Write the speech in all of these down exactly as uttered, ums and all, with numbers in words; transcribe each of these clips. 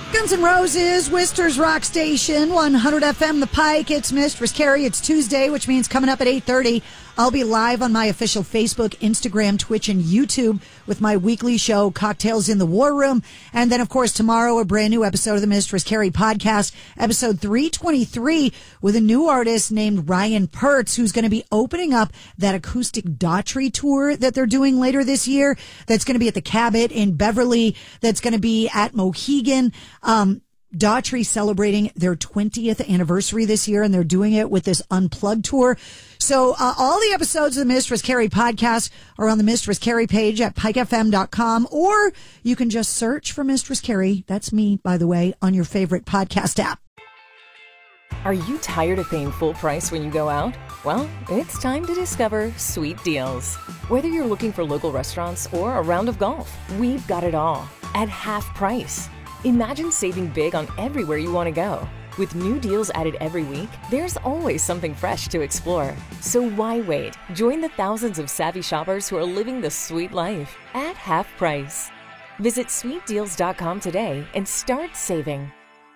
Guns N' Roses, Worcester's Rock Station, one hundred F M The Pike. It's Mistress Carrie. It's Tuesday, which means coming up at eight thirty, I'll be live on my official Facebook, Instagram, Twitch, and YouTube with my weekly show, Cocktails in the War Room. And then, of course, tomorrow, a brand new episode of the Mistress Carrie podcast, episode three twenty-three, with a new artist named Ryan Pertz, who's going to be opening up that acoustic Daughtry tour that they're doing later this year. That's going to be at the Cabot in Beverly. That's going to be at Mohegan. Um, Daughtry celebrating their twentieth anniversary this year, and they're doing it with this Unplugged tour. So uh, all the episodes of the Mistress Carrie podcast are on the Mistress Carrie page at pike f m dot com, or you can just search for Mistress Carrie, that's me, by the way, on your favorite podcast app. Are you tired of paying full price when you go out? Well, it's time to discover Sweet Deals. Whether you're looking for local restaurants or a round of golf, we've got it all at half price. Imagine saving big on everywhere you want to go. With new deals added every week, there's always something fresh to explore. So why wait? Join the thousands of savvy shoppers who are living the sweet life at half price. Visit sweet deals dot com today and start saving.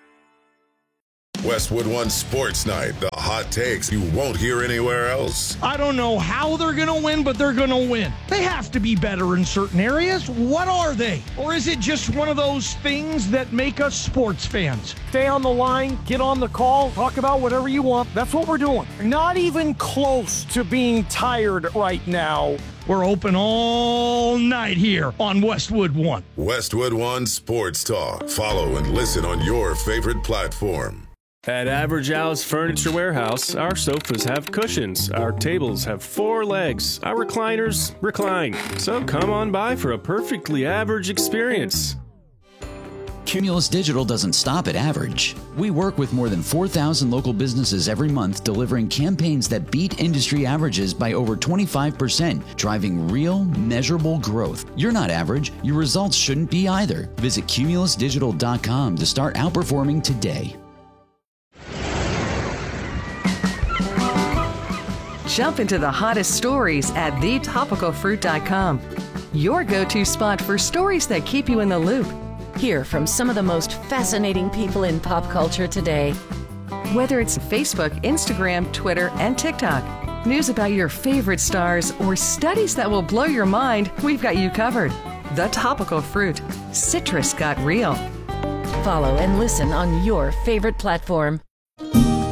Westwood One Sports Night, the hot takes you won't hear anywhere else. I don't know how they're going to win, but they're going to win. They have to be better in certain areas. What are they? Or is it just one of those things that make us sports fans? Stay on the line, get on the call, talk about whatever you want. That's what we're doing. Not even close to being tired right now. We're open all night here on Westwood One. Westwood One Sports Talk. Follow and listen on your favorite platform. At Average Al's Furniture Warehouse, our sofas have cushions, our tables have four legs, our recliners recline. So come on by for a perfectly average experience. Cumulus Digital doesn't stop at average. We work with more than four thousand local businesses every month, delivering campaigns that beat industry averages by over twenty-five percent, driving real, measurable growth. You're not average. Your results shouldn't be either. Visit cumulus digital dot com to start outperforming today. Jump into the hottest stories at the topical fruit dot com. Your go-to spot for stories that keep you in the loop. Hear from some of the most fascinating people in pop culture today. Whether it's Facebook, Instagram, Twitter, and TikTok, news about your favorite stars, or studies that will blow your mind, we've got you covered. The Topical Fruit. Citrus got real. Follow and listen on your favorite platform.